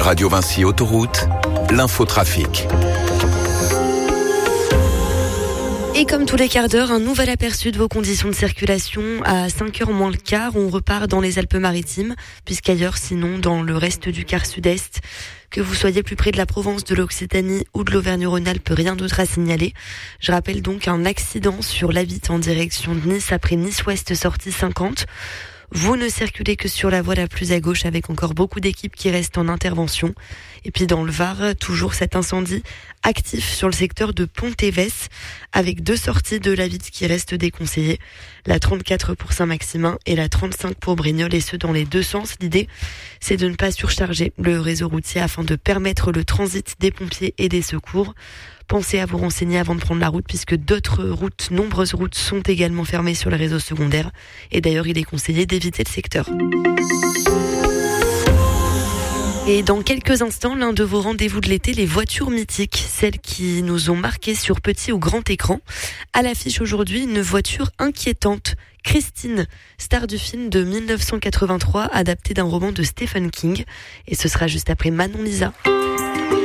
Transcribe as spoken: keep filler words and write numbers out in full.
Radio Vinci Autoroute, l'infotrafic. Et comme tous les quarts d'heure, un nouvel aperçu de vos conditions de circulation. À cinq heures moins le quart, on repart dans les Alpes-Maritimes, puisqu'ailleurs, sinon, dans le reste du quart sud-est, que vous soyez plus près de la Provence, de l'Occitanie ou de l'Auvergne-Rhône-Alpes, rien d'autre à signaler. Je rappelle donc un accident sur l'A huit en direction de Nice après Nice-Ouest sortie cinquante. Vous ne circulez que sur la voie la plus à gauche avec encore beaucoup d'équipes qui restent en intervention. Et puis dans le Var, toujours cet incendie actif sur le secteur de Pont-Évès avec deux sorties de la Vitte qui restent déconseillées. La trente-quatre pour Saint-Maximin et la trente-cinq pour Brignoles, et ce dans les deux sens. L'idée, c'est de ne pas surcharger le réseau routier afin de permettre le transit des pompiers et des secours. Pensez à vous renseigner avant de prendre la route puisque d'autres routes, nombreuses routes sont également fermées sur le réseau secondaire. Et d'ailleurs, il est conseillé d'éviter le secteur. Et dans quelques instants, l'un de vos rendez-vous de l'été, les voitures mythiques, celles qui nous ont marquées sur petit ou grand écran. À l'affiche aujourd'hui, une voiture inquiétante. Christine, star du film de dix-neuf cent quatre-vingt-trois, adapté d'un roman de Stephen King. Et ce sera juste après Manon Lisa.